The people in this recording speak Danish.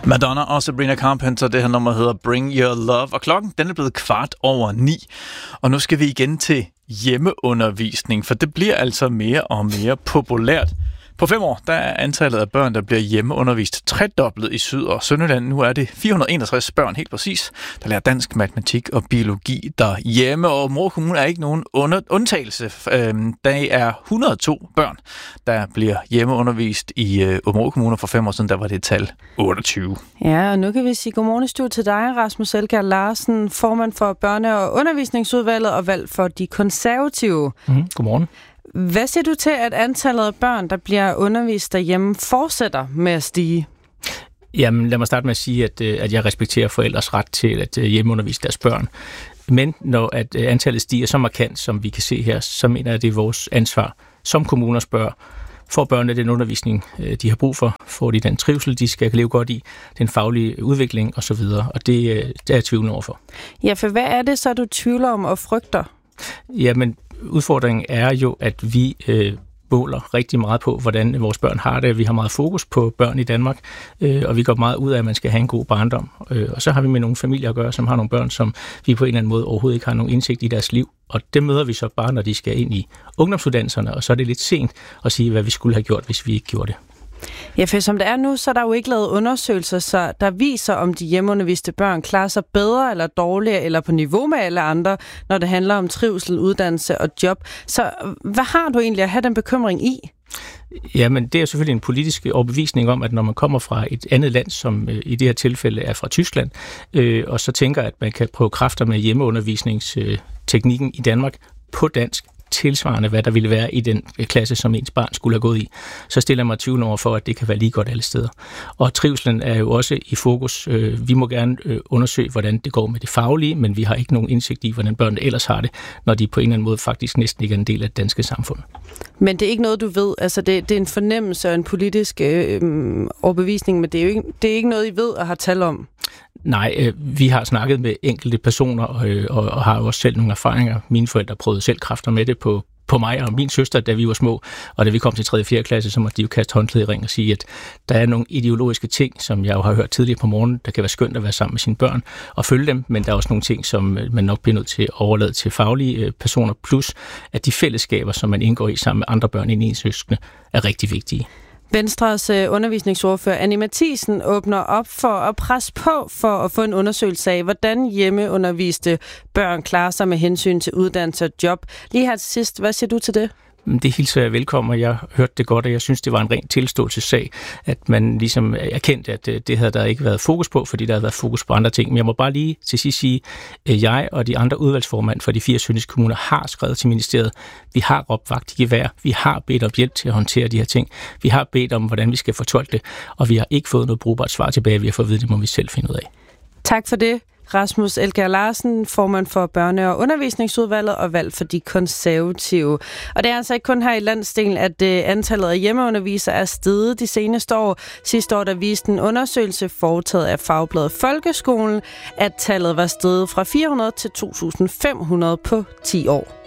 Madonna og Sabrina Carpenter, det her nummer hedder Bring Your Love, og klokken den er blevet 9:15, og nu skal vi igen til hjemmeundervisning, for det bliver altså mere og mere populært. På 5 år, der er antallet af børn, der bliver hjemmeundervist tredoblet i Syd- og Sønderjylland. Nu er det 461 børn helt præcis, der lærer dansk, matematik og biologi derhjemme. Og Aabenraa Kommune er ikke nogen undtagelse. Der er 102 børn, der bliver hjemmeundervist i Aabenraa Kommune. For 5 år siden, der var det tal 28. Ja, og nu kan vi sige godmorgen i studiet til dig, Rasmus Elkjær Larsen, formand for Børne- og Undervisningsudvalget og valgt for De Konservative. Godmorgen. Hvad siger du til, at antallet af børn, der bliver undervist derhjemme, fortsætter med at stige? Jamen, lad mig starte med at sige, at jeg respekterer forældres ret til at hjemmeundervise deres børn. Men når at antallet stiger så markant, som vi kan se her, så mener jeg, at det er vores ansvar som kommuner spørger, får børnene den undervisning, de har brug for, får de den trivsel, de skal leve godt i, den faglige udvikling osv., og det er jeg tvivlende overfor. Ja, for hvad er det så, du tvivler om og frygter? Jamen, udfordringen er jo, at vi måler rigtig meget på, hvordan vores børn har det. Vi har meget fokus på børn i Danmark, og vi går meget ud af, at man skal have en god barndom. Og så har vi med nogle familier at gøre, som har nogle børn, som vi på en eller anden måde overhovedet ikke har nogen indsigt i deres liv. Og det møder vi så bare, når de skal ind i ungdomsuddannelserne, og så er det lidt sent at sige, hvad vi skulle have gjort, hvis vi ikke gjorde det. Ja, for som det er nu, så er der jo ikke lavet undersøgelser, så der viser, om de hjemmeunderviste børn klarer sig bedre eller dårligere, eller på niveau med alle andre, når det handler om trivsel, uddannelse og job. Så hvad har du egentlig at have den bekymring i? Jamen, det er selvfølgelig en politisk overbevisning om, at når man kommer fra et andet land, som i det her tilfælde er fra Tyskland, og så tænker, at man kan prøve kræfter med hjemmeundervisningsteknikken i Danmark på dansk, tilsvarende, hvad der ville være i den klasse, som ens barn skulle have gået i, så stiller jeg mig tvivl over for, at det kan være lige godt alle steder. Og trivselen er jo også i fokus. Vi må gerne undersøge, hvordan det går med det faglige, men vi har ikke nogen indsigt i, hvordan børnene ellers har det, når de på en eller anden måde faktisk næsten ikke er en del af det danske samfund. Men det er ikke noget, du ved. Altså, det er en fornemmelse og en politisk overbevisning, men det er ikke noget, I ved og har tal om. Nej, vi har snakket med enkelte personer og har jo også selv nogle erfaringer. Mine forældre prøvede selv kræfter med det på mig og min søster, da vi var små. Og da vi kom til 3. og 4. klasse, så måtte de jo kaste håndklæde i ring og sige, at der er nogle ideologiske ting, som jeg jo har hørt tidligere på morgenen, der kan være skønt at være sammen med sine børn og følge dem, men der er også nogle ting, som man nok bliver nødt til at overlade til faglige personer, plus at de fællesskaber, som man indgår i sammen med andre børn end ens søskende, er rigtig vigtige. Venstres undervisningsordfører Annie Matthiesen åbner op for at presse på for at få en undersøgelse af, hvordan hjemmeunderviste børn klarer sig med hensyn til uddannelse og job. Lige her til sidst, hvad siger du til det? Det hilser jeg velkommen, og jeg hørte det godt, og jeg synes, det var en ren tilståelsessag, at man ligesom erkendte, at det havde der ikke været fokus på, fordi der havde været fokus på andre ting. Men jeg må bare lige til sidst sige, at jeg og de andre udvalgsformand for de 4 sønderjyske har skrevet til ministeriet. Vi har råbt vagt i gevær. Vi har bedt om hjælp til at håndtere de her ting. Vi har bedt om, hvordan vi skal fortolke det, og vi har ikke fået noget brugbart svar tilbage. Vi har fået at vide, det må vi selv finde ud af. Tak for det. Rasmus Elkjær Larsen, formand for Børne- og Undervisningsudvalget og valgt for De Konservative. Og det er altså ikke kun her i landsdelen, at antallet af hjemmeundervisere er steget de seneste år. Sidste år der viste en undersøgelse foretaget af fagbladet Folkeskolen, at tallet var steget fra 400 til 2.500 på 10 år.